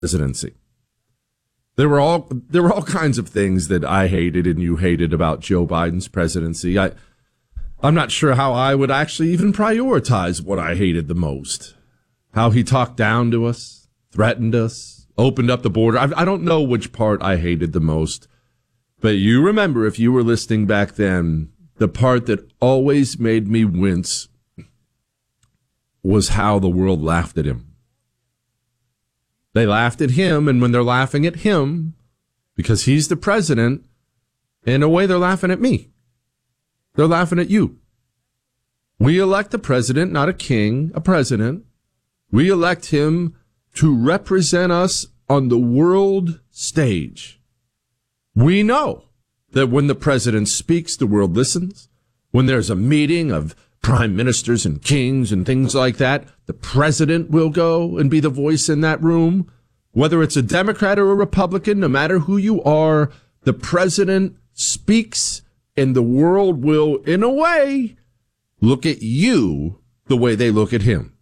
presidency. There were all kinds of things that I hated and you hated about Joe Biden's presidency. I'm not sure how I would actually even prioritize what I hated the most. How he talked down to us, threatened us, opened up the border. I don't know which part I hated the most. But you remember, if you were listening back then, the part that always made me wince was how the world laughed at him. They laughed at him, and when they're laughing at him, because he's the president, in a way they're laughing at me. They're laughing at you. We elect a president, not a king, a president. We elect him to represent us on the world stage. We know that when the president speaks, the world listens. When there's a meeting of prime ministers and kings and things like that, the president will go and be the voice in that room. Whether it's a Democrat or a Republican, no matter who you are, the president speaks and the world will, in a way, look at you the way they look at him.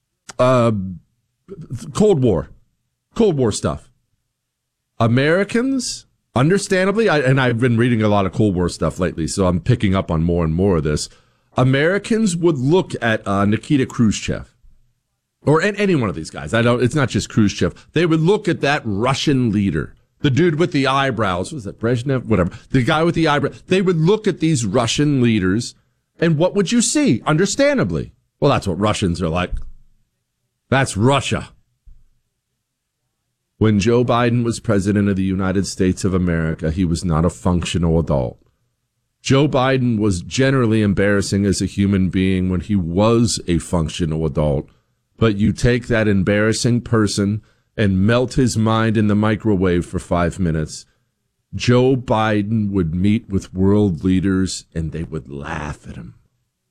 Cold War stuff. Americans, understandably, and I've been reading a lot of Cold War stuff lately, so I'm picking up on more and more of this. Americans would look at Nikita Khrushchev, or any one of these guys. It's not just Khrushchev. They would look at that Russian leader, the dude with the eyebrows. Was that Brezhnev? Whatever. The guy with the eyebrows. They would look at these Russian leaders, and what would you see? Understandably. Well, that's what Russians are like. That's Russia. When Joe Biden was president of the United States of America, he was not a functional adult. Joe Biden was generally embarrassing as a human being when he was a functional adult. But you take that embarrassing person and melt his mind in the microwave for 5 minutes. Joe Biden would meet with world leaders and they would laugh at him.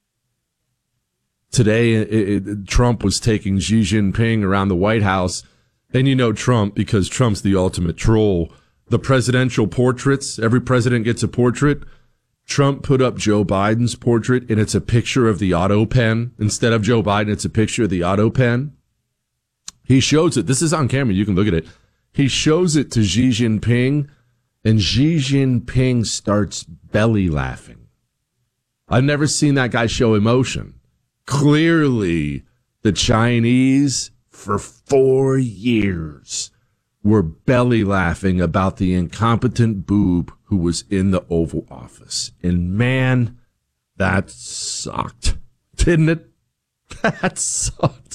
Today, Trump was taking Xi Jinping around the White House. And you know Trump, because Trump's the ultimate troll. The presidential portraits, every president gets a portrait. Trump put up Joe Biden's portrait, and it's a picture of the auto pen. Instead of Joe Biden, it's a picture of the auto pen. He shows it. This is on camera. You can look at it. He shows it to Xi Jinping, and Xi Jinping starts belly laughing. I've never seen that guy show emotion. Clearly, the Chinese, for 4 years, were belly laughing about the incompetent boob who was in the Oval Office. And man, that sucked. Didn't it? That sucked.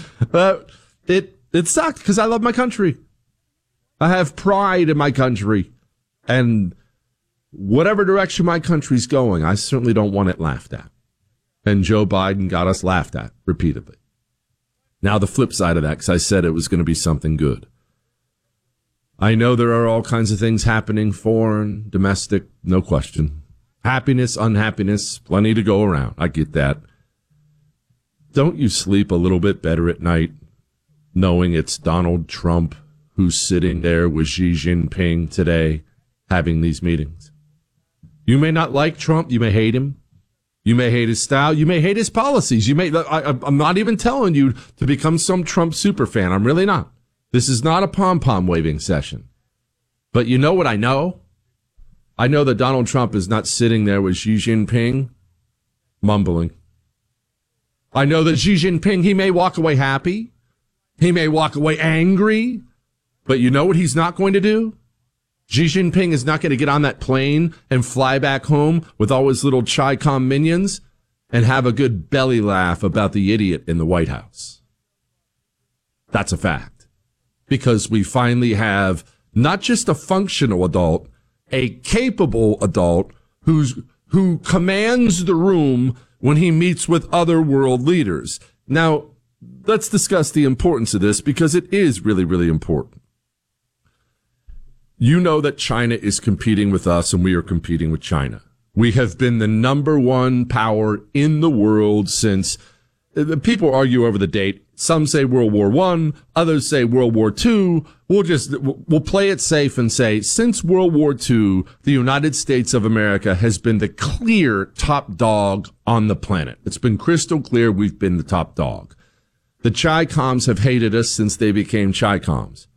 It sucked because I love my country. I have pride in my country. And whatever direction my country's going, I certainly don't want it laughed at. And Joe Biden got us laughed at repeatedly. Now the flip side of that, because I said it was going to be something good. I know there are all kinds of things happening, foreign, domestic, no question. Happiness, unhappiness, plenty to go around. I get that. Don't you sleep a little bit better at night knowing it's Donald Trump who's sitting there with Xi Jinping today having these meetings? You may not like Trump. You may hate him. You may hate his style. You may hate his policies. I'm not even telling you to become some Trump superfan. I'm really not. This is not a pom-pom waving session. But you know what I know? I know that Donald Trump is not sitting there with Xi Jinping mumbling. I know that Xi Jinping, he may walk away happy. He may walk away angry. But you know what he's not going to do? Xi Jinping is not going to get on that plane and fly back home with all his little Chi-Com minions and have a good belly laugh about the idiot in the White House. That's a fact. Because we finally have not just a functional adult, a capable adult who commands the room when he meets with other world leaders. Now, let's discuss the importance of this because it is really, really important. You know that China is competing with us and we are competing with China. We have been the number one power in the world since, people argue over the date. Some say World War I, others say World War II. We'll play it safe and say since World War II, the United States of America has been the clear top dog on the planet. It's been crystal clear we've been the top dog. The Chi-Coms have hated us since they became Chi-Coms.